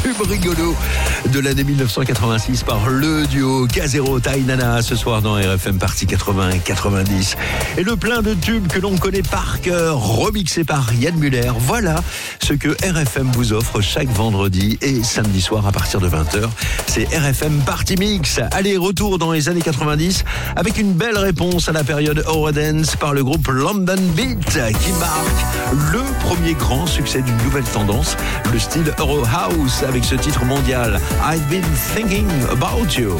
tube rigolo de l'année 1986 par le duo Casero Tainana ce soir dans RFM Party 80 et 90. Et le plein de tubes que l'on connaît par cœur, remixé par Yann Muller. Voilà ce que RFM vous offre chaque vendredi et samedi soir à partir de 20h. C'est RFM Party Mix. Allez, retour dans les années 90 avec une belle réponse à la période Eurodance par le groupe London Beat qui marque le premier grand succès d'une nouvelle tendance, le style Euro House avec ce titre mondial I've Been Thinking About You.